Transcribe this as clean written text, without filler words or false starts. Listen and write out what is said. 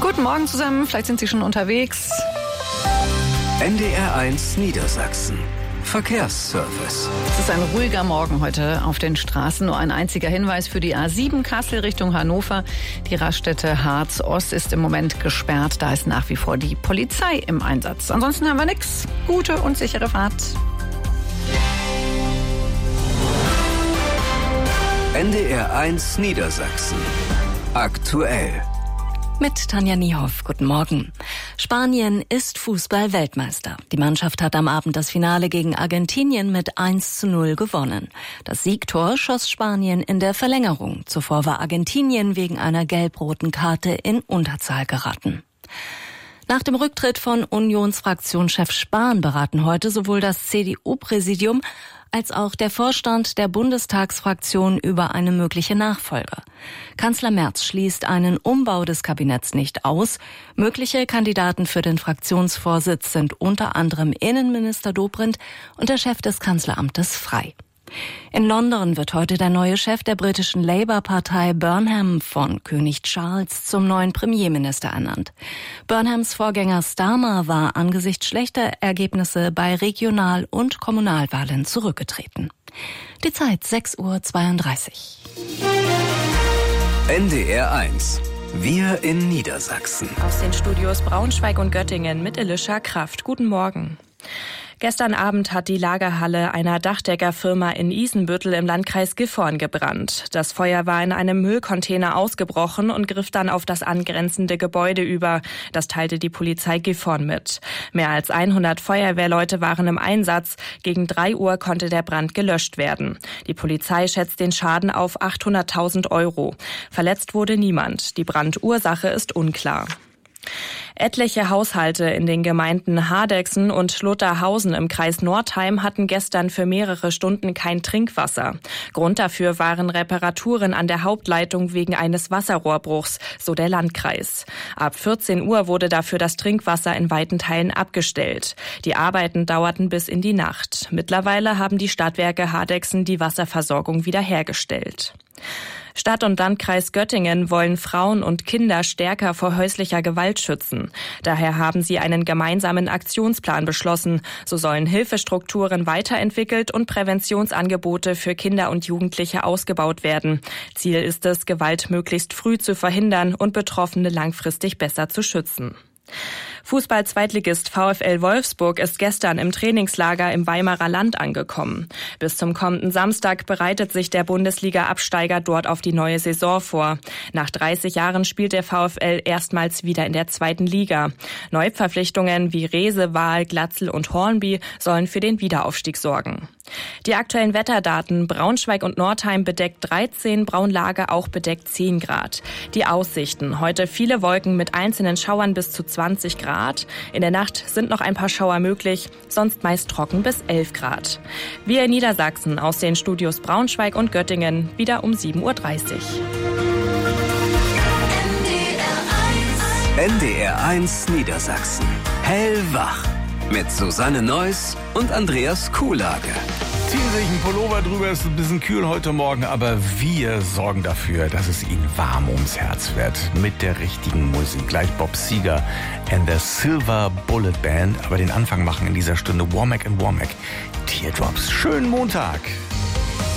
Guten Morgen zusammen, vielleicht sind Sie schon unterwegs. NDR1 Niedersachsen. Verkehrsservice. Es ist ein ruhiger Morgen heute auf den Straßen. Nur ein einziger Hinweis für die A7 Kassel Richtung Hannover. Die Raststätte Harz Ost ist im Moment gesperrt. Da ist nach wie vor die Polizei im Einsatz. Ansonsten haben wir nichts. Gute und sichere Fahrt. NDR1 Niedersachsen. Aktuell. Mit Tanja Niehoff. Guten Morgen. Spanien ist Fußball-Weltmeister. Die Mannschaft hat am Abend das Finale gegen Argentinien mit 1:0 gewonnen. Das Siegtor schoss Spanien in der Verlängerung. Zuvor war Argentinien wegen einer gelb-roten Karte in Unterzahl geraten. Nach dem Rücktritt von Unionsfraktionschef Spahn beraten heute sowohl das CDU-Präsidium als auch der Vorstand der Bundestagsfraktion über eine mögliche Nachfolge. Kanzler Merz schließt einen Umbau des Kabinetts nicht aus. Mögliche Kandidaten für den Fraktionsvorsitz sind unter anderem Innenminister Dobrindt und der Chef des Kanzleramtes Frey. In London wird heute der neue Chef der britischen Labour-Partei Burnham von König Charles zum neuen Premierminister ernannt. Burnhams Vorgänger Starmer war angesichts schlechter Ergebnisse bei Regional- und Kommunalwahlen zurückgetreten. Die Zeit 6:32 Uhr. NDR1. Wir in Niedersachsen. Aus den Studios Braunschweig und Göttingen mit Elisha Kraft. Guten Morgen. Gestern Abend hat die Lagerhalle einer Dachdeckerfirma in Isenbüttel im Landkreis Gifhorn gebrannt. Das Feuer war in einem Müllcontainer ausgebrochen und griff dann auf das angrenzende Gebäude über. Das teilte die Polizei Gifhorn mit. Mehr als 100 Feuerwehrleute waren im Einsatz. Gegen 3 Uhr konnte der Brand gelöscht werden. Die Polizei schätzt den Schaden auf 800.000 €. Verletzt wurde niemand. Die Brandursache ist unklar. Etliche Haushalte in den Gemeinden Hardegsen und Lutherhausen im Kreis Northeim hatten gestern für mehrere Stunden kein Trinkwasser. Grund dafür waren Reparaturen an der Hauptleitung wegen eines Wasserrohrbruchs, so der Landkreis. Ab 14 Uhr wurde dafür das Trinkwasser in weiten Teilen abgestellt. Die Arbeiten dauerten bis in die Nacht. Mittlerweile haben die Stadtwerke Hardegsen die Wasserversorgung wiederhergestellt. Stadt- und Landkreis Göttingen wollen Frauen und Kinder stärker vor häuslicher Gewalt schützen. Daher haben sie einen gemeinsamen Aktionsplan beschlossen. So sollen Hilfestrukturen weiterentwickelt und Präventionsangebote für Kinder und Jugendliche ausgebaut werden. Ziel ist es, Gewalt möglichst früh zu verhindern und Betroffene langfristig besser zu schützen. Fußball-Zweitligist VfL Wolfsburg ist gestern im Trainingslager im Weimarer Land angekommen. Bis zum kommenden Samstag bereitet sich der Bundesliga-Absteiger dort auf die neue Saison vor. Nach 30 Jahren spielt der VfL erstmals wieder in der zweiten Liga. Neuverpflichtungen wie Rehse, Wahl, Glatzel und Hornby sollen für den Wiederaufstieg sorgen. Die aktuellen Wetterdaten: Braunschweig und Northeim bedeckt 13, Braunlage auch bedeckt 10 Grad. Die Aussichten: heute viele Wolken mit einzelnen Schauern bis zu 20 Grad. In der Nacht sind noch ein paar Schauer möglich, sonst meist trocken bis 11 Grad. Wir in Niedersachsen aus den Studios Braunschweig und Göttingen wieder um 7:30 Uhr. NDR1 Niedersachsen. Hellwach. Mit Susanne Neuss und Andreas Kuhlage. Ziehen sich einen Pullover drüber, ist ein bisschen kühl heute Morgen, aber wir sorgen dafür, dass es Ihnen warm ums Herz wird. Mit der richtigen Musik. Gleich Bob Seger and the Silver Bullet Band. Aber den Anfang machen in dieser Stunde Womack & Womack. Teardrops. Schönen Montag.